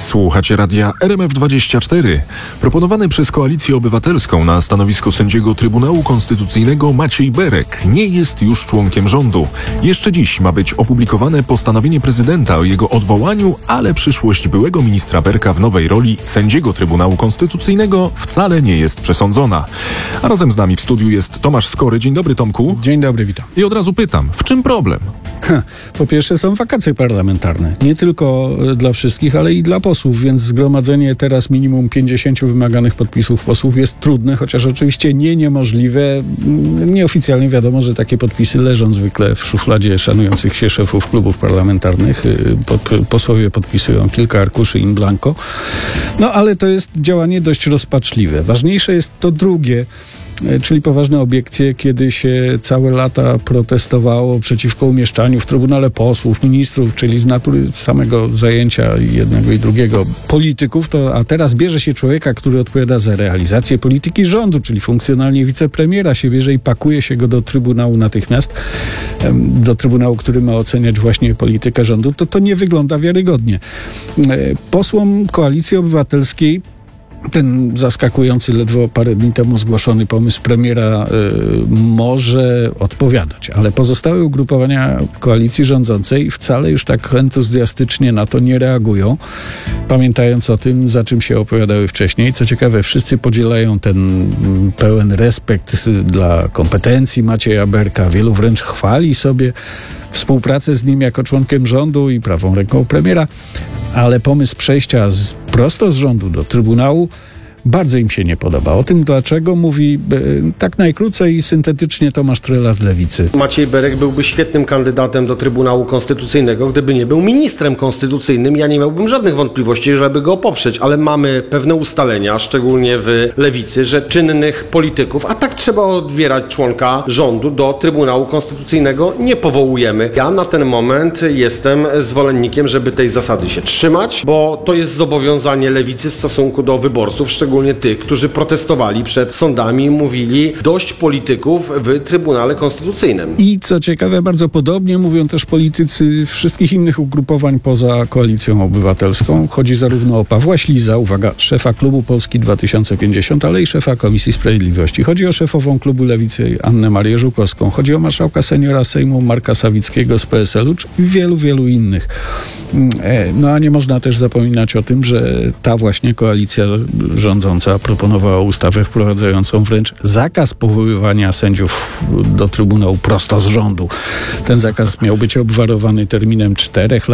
Słuchacie radia RMF24. Proponowany przez Koalicję Obywatelską na stanowisko sędziego Trybunału Konstytucyjnego Maciej Berek nie jest już członkiem rządu. Jeszcze dziś ma być opublikowane postanowienie prezydenta o jego odwołaniu, ale przyszłość byłego ministra Berka w nowej roli sędziego Trybunału Konstytucyjnego wcale nie jest przesądzona. A razem z nami w studiu jest Tomasz Skory. Dzień dobry, Tomku. Dzień dobry, witam. I od razu pytam, w czym problem? Po pierwsze są wakacje parlamentarne. Nie tylko dla wszystkich, ale i dla posłów, więc zgromadzenie teraz minimum 50 wymaganych podpisów posłów jest trudne, chociaż oczywiście nie niemożliwe. Nieoficjalnie wiadomo, że takie podpisy leżą zwykle w szufladzie szanujących się szefów klubów parlamentarnych. Posłowie podpisują kilka arkuszy in blanco. No ale to jest działanie dość rozpaczliwe. Ważniejsze jest to drugie, czyli poważne obiekcje, kiedy się całe lata protestowało przeciwko umieszczaniu w Trybunale posłów, ministrów, czyli z natury samego zajęcia jednego i drugiego polityków, a teraz bierze się człowieka, który odpowiada za realizację polityki rządu, czyli funkcjonalnie wicepremiera się bierze i pakuje się go do Trybunału natychmiast, do Trybunału, który ma oceniać właśnie politykę rządu, to nie wygląda wiarygodnie. Posłom Koalicji Obywatelskiej ten zaskakujący ledwo parę dni temu zgłoszony pomysł premiera może odpowiadać, ale pozostałe ugrupowania koalicji rządzącej wcale już tak entuzjastycznie na to nie reagują, pamiętając o tym, za czym się opowiadały wcześniej. Co ciekawe, wszyscy podzielają ten pełen respekt dla kompetencji Macieja Berka. Wielu wręcz chwali sobie współpracę z nim jako członkiem rządu i prawą ręką premiera, ale pomysł przejścia prosto z rządu do Trybunału bardzo im się nie podoba. O tym dlaczego mówi tak najkrócej i syntetycznie Tomasz Trela z Lewicy. Maciej Berek byłby świetnym kandydatem do Trybunału Konstytucyjnego, gdyby nie był ministrem konstytucyjnym. Ja nie miałbym żadnych wątpliwości, żeby go poprzeć, ale mamy pewne ustalenia, szczególnie w Lewicy, że czynnych polityków, a tak trzeba odbierać członka rządu, do Trybunału Konstytucyjnego nie powołujemy. Ja na ten moment jestem zwolennikiem, żeby tej zasady się trzymać, bo to jest zobowiązanie Lewicy w stosunku do wyborców, szczególnie tych, którzy protestowali przed sądami i mówili dość polityków w Trybunale Konstytucyjnym. I co ciekawe, bardzo podobnie mówią też politycy wszystkich innych ugrupowań poza Koalicją Obywatelską. Chodzi zarówno o Pawła Śliza, uwaga, szefa klubu Polski 2050, ale i szefa Komisji Sprawiedliwości. Chodzi o szefową klubu Lewicy Annę Marię Żukowską. Chodzi o marszałka seniora Sejmu Marka Sawickiego z PSL-u, czy wielu innych. No a nie można też zapominać o tym, że ta właśnie koalicja rządząca proponowała ustawę wprowadzającą wręcz zakaz powoływania sędziów do Trybunału prosto z rządu. Ten zakaz miał być obwarowany terminem 4 lat.